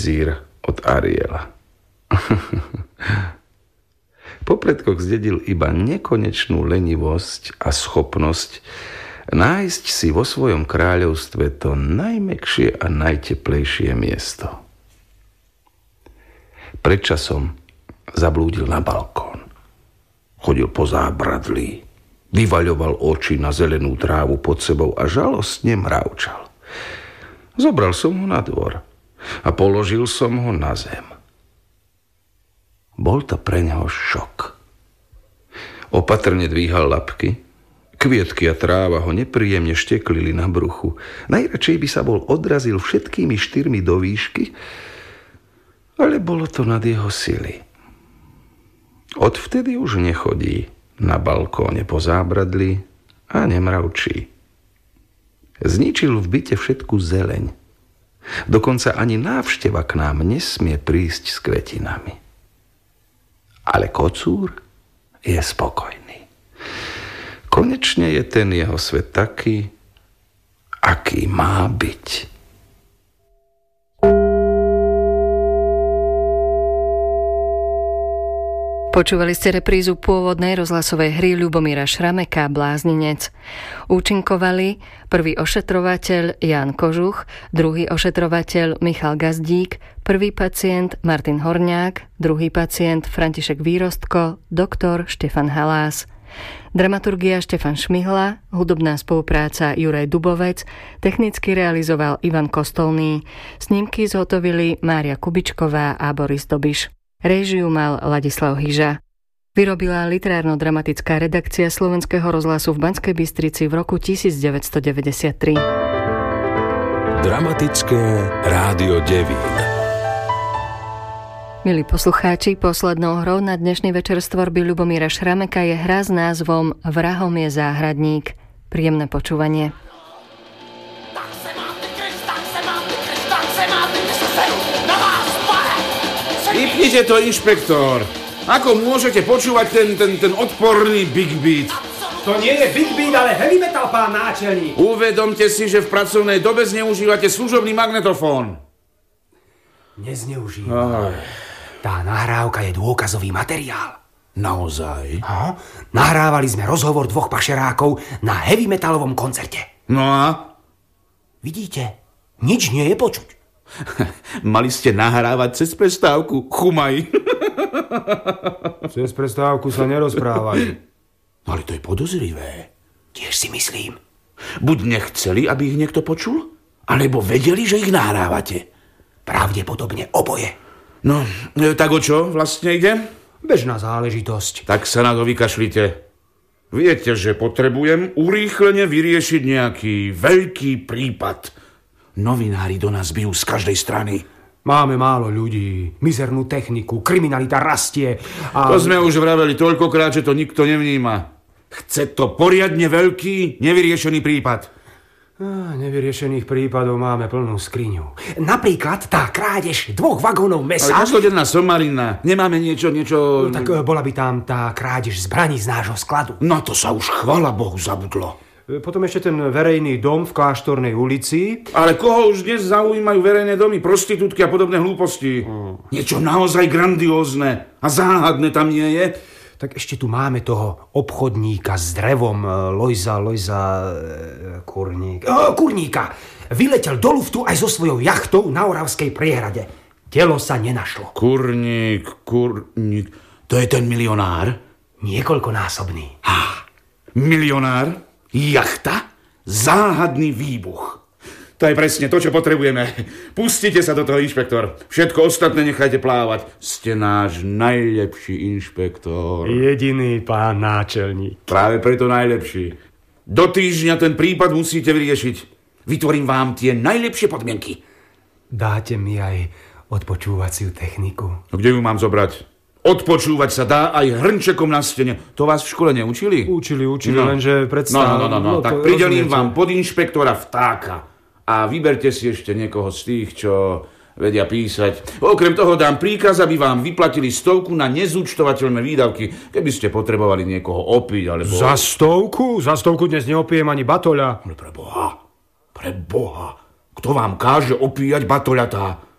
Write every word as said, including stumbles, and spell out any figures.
vizír od Ariela. Po predkoch zdedil iba nekonečnú lenivosť a schopnosť nájsť si vo svojom kráľovstve to najmäkšie a najteplejšie miesto. Predčasom zablúdil na balkón. Chodil po zábradlí, vyvaľoval oči na zelenú trávu pod sebou a žalostne mravčal. Zobral som ho na dvor a položil som ho na zem. Bol to pre neho šok. Opatrne dvíhal labky, kvietky a tráva ho nepríjemne šteklili na bruchu. Najradšej by sa bol odrazil všetkými štyrmi do výšky, ale bolo to nad jeho sily. Odvtedy už nechodí na balkóne po zábradli a nemravčí. Zničil v byte všetku zeleň. Dokonca ani návšteva k nám nesmie prísť s kvetinami. Ale kocúr je spokojný. Konečne je ten jeho svet taký, aký má byť. Počúvali ste reprízu pôvodnej rozhlasovej hry Ľubomíra Šrameka Blázninec. Účinkovali prvý ošetrovateľ Ján Kožuch, druhý ošetrovateľ Michal Gazdík, prvý pacient Martin Horňák, druhý pacient František Výrostko, doktor Štefan Halás. Dramaturgia Štefan Šmihla, hudobná spolupráca Juraj Dubovec, technicky realizoval Ivan Kostolný. Snímky zhotovili Mária Kubičková a Boris Dobiš. Réžiu mal Ladislav Hyža. Vyrobila literárno-dramatická redakcia Slovenského rozhlasu v Banskej Bystrici v roku devätnásťstodeväťdesiattri. Dramatické rádio Devín. Milí poslucháči, poslednou hrou na dnešný večer z tvorby Ľubomíra Šrameka je hra s názvom Vrahom je záhradník. Príjemné počúvanie. Vypnite to, inšpektor. Ako môžete počúvať ten, ten, ten odporný Big Beat? To nie je Big Beat, ale heavy metal, pán náčelník. Uvedomte si, že v pracovnej dobe zneužívate služobný magnetofón. Nezneužívam. Aj. Tá nahrávka je dôkazový materiál. Naozaj? Aha. Nahrávali sme rozhovor dvoch pašerákov na heavy metalovom koncerte. No a? Vidíte, nič nie je počuť. Mali ste nahrávať cez prestávku, chumaj. Cez prestávku sa nerozprávali. Ale to je podozrivé. Tiež si myslím. Buď nechceli, aby ich niekto počul, alebo vedeli, že ich nahrávate. Pravdepodobne oboje. No, tak o čo vlastne ide? Bežná záležitosť. Tak sa na to vykašlite. Viete, že potrebujem urýchlene vyriešiť nejaký veľký prípad. Novinári do nás bijú z každej strany. Máme málo ľudí, mizernú techniku, kriminalita rastie a... To sme už vraveli toľkokrát, že to nikto nevníma. Chce to poriadne veľký, nevyriešený prípad. Ah, nevyriešených prípadov máme plnú skriňu. Napríklad tá krádež dvoch vagónov mesa... Ale každodenná somarina. Nemáme niečo, niečo... No, tak bola by tam tá krádež zbraní z nášho skladu. No to sa už chvála Bohu zabudlo. Potom ešte ten verejný dom v Kláštornej ulici. Ale koho už dnes zaujímajú verejné domy, prostitútky a podobné hlúposti? Hmm. Niečo naozaj grandiózne a záhadné tam nie je? Tak ešte tu máme toho obchodníka s drevom, Lojza, Lojza... Kurník... Oh, kurníka! Vyletel do luftu aj so svojou jachtou na Oravskej priehrade. Telo sa nenašlo. Kurník, kurník... To je ten milionár? Niekoľkonásobný. Ha, milionár? Jachta? Záhadný výbuch. To je presne to, čo potrebujeme. Pustite sa do toho, inšpektor. Všetko ostatné nechajte plávať. Ste náš najlepší inšpektor. Jediný, pán náčelník. Práve preto najlepší. Do týždňa ten prípad musíte vyriešiť. Vytvorím vám tie najlepšie podmienky. Dáte mi aj odpočúvaciu techniku. Kde ju mám zobrať? Odpočúvať sa dá aj hrnčekom na stene. To vás v škole neučili? Učili, učili, no. Lenže No, predstav... no, no, no, no. Tak pridelím vám podinšpektora Vtáka. A vyberte si ešte niekoho z tých, čo vedia písať. Okrem toho dám príkaz, aby vám vyplatili stovku na nezúčtovateľné výdavky, keby ste potrebovali niekoho opiť, alebo... Za stovku? Za stovku dnes neopijem ani batoľa. Ale pre Boha, pre Boha. Kto vám káže opíjať batoľatá?